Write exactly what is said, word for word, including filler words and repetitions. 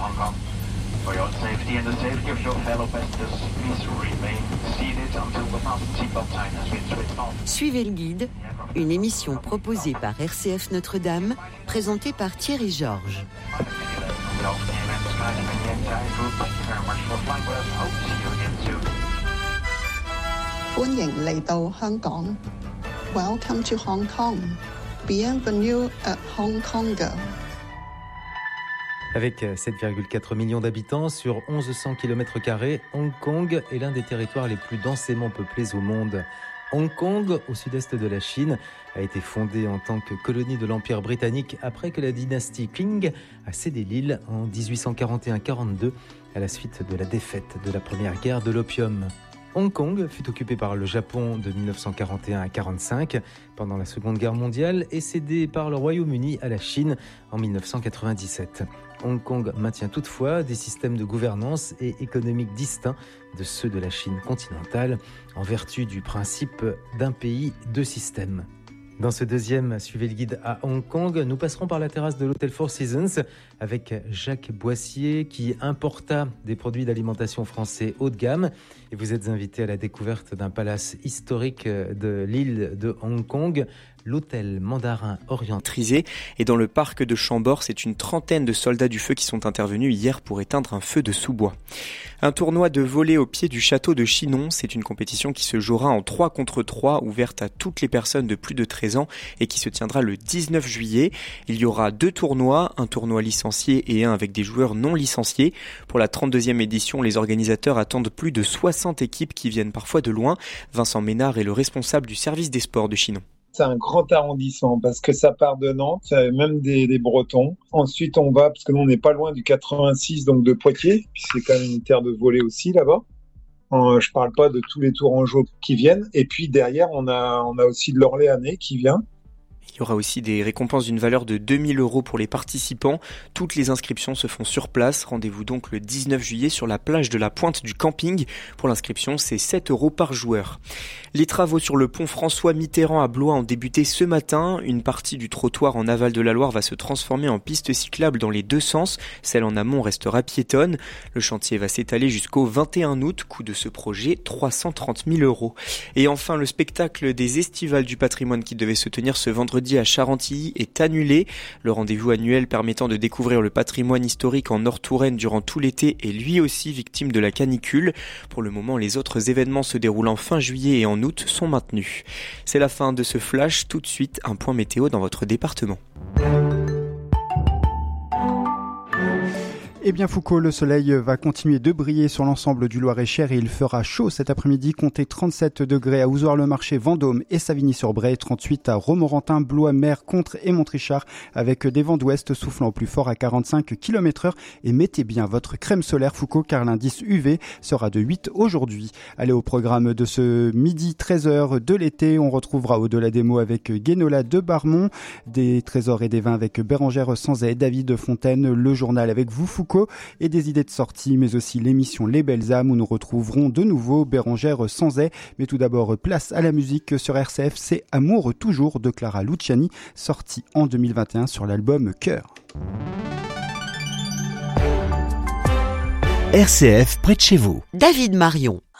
Hong Kong. For your own safety and the safety of your fellow passengers, please remain seated until the fasten seatbelt sign has been switched on. Suivez le guide, une émission proposée par R C F Notre-Dame, présentée par Thierry Georges. 歡迎嚟到香港 Welcome to Hong Kong. Bienvenue à Hong Kong. Avec sept virgule quatre millions d'habitants sur mille cent kilomètres carrés, Hong Kong est l'un des territoires les plus densément peuplés au monde. Hong Kong, au sud-est de la Chine, a été fondée en tant que colonie de l'Empire britannique après que la dynastie Qing a cédé l'île en dix-huit cent quarante et un quarante-deux à la suite de la défaite de la première guerre de l'opium. Hong Kong fut occupé par le Japon de dix-neuf cent quarante et un à quarante-cinq pendant la Seconde Guerre mondiale et cédé par le Royaume-Uni à la Chine en dix-neuf cent quatre-vingt-dix-sept. Hong Kong maintient toutefois des systèmes de gouvernance et économiques distincts de ceux de la Chine continentale en vertu du principe d'un pays, deux systèmes. Dans ce deuxième Suivez le guide à Hong Kong, nous passerons par la terrasse de l'hôtel Four Seasons avec Jacques Boissier qui importa des produits d'alimentation français haut de gamme. Et vous êtes invité à la découverte d'un palace historique de l'île de Hong Kong, l'hôtel Mandarin Orient. Et dans le parc de Chambord, c'est une trentaine de soldats du feu qui sont intervenus hier pour éteindre un feu de sous-bois. Un tournoi de volley au pied du château de Chinon, c'est une compétition qui se jouera en trois contre trois, ouverte à toutes les personnes de plus de treize ans et qui se tiendra le dix-neuf juillet. Il y aura deux tournois, un tournoi licencié et un avec des joueurs non licenciés. Pour la trente-deuxième édition, les organisateurs attendent plus de soixante équipes qui viennent parfois de loin. Vincent Ménard est le responsable du service des sports de Chinon. C'est un grand arrondissement parce que ça part de Nantes, même des, des Bretons. Ensuite, on va, parce que nous, on n'est pas loin du quatre-vingt-six, donc de Poitiers, puis c'est quand même une terre de volley aussi là-bas. Euh, je parle pas de tous les Tourangeaux qui viennent. Et puis derrière, on a, on a aussi de l'Orléanais qui vient. Il y aura aussi des récompenses d'une valeur de deux mille euros pour les participants. Toutes les inscriptions se font sur place. Rendez-vous donc le dix-neuf juillet sur la plage de la Pointe du Camping. Pour l'inscription, c'est sept euros par joueur. Les travaux sur le pont François Mitterrand à Blois ont débuté ce matin. Une partie du trottoir en aval de la Loire va se transformer en piste cyclable dans les deux sens. Celle en amont restera piétonne. Le chantier va s'étaler jusqu'au vingt et un août. Coût de ce projet, trois cent trente mille euros. Et enfin, le spectacle des Estivales du patrimoine qui devait se tenir ce vendredi à Charentilly est annulé. Le rendez-vous annuel permettant de découvrir le patrimoine historique en Nord-Touraine durant tout l'été est lui aussi victime de la canicule. Pour le moment, les autres événements se déroulant fin juillet et en août sont maintenus. C'est la fin de ce flash. Tout de suite, un point météo dans votre département. Eh bien Foucault, le soleil va continuer de briller sur l'ensemble du Loir-et-Cher et il fera chaud cet après-midi, comptez trente-sept degrés à Ouzouar-le-Marché, Vendôme et Savigny-sur-Bray, trente-huit à Romorantin, Blois, Mer, Contres et Montrichard avec des vents d'ouest soufflant au plus fort à quarante-cinq kilomètres heure et mettez bien votre crème solaire Foucault car l'indice U V sera de huit aujourd'hui. Allez au programme de ce midi treize heures de l'été, on retrouvera au-delà des mots avec Guénola de Barmont, des trésors et des vins avec Bérengère Sanzay, David Fontaine, le journal avec vous Foucault et des idées de sortie, mais aussi l'émission Les Belles âmes où nous retrouverons de nouveau Bérengère Sanzay. Mais tout d'abord, place à la musique sur R C F, c'est Amour toujours de Clara Luciani, sorti en deux mille vingt et un sur l'album Cœur. R C F près de chez vous. David Marion.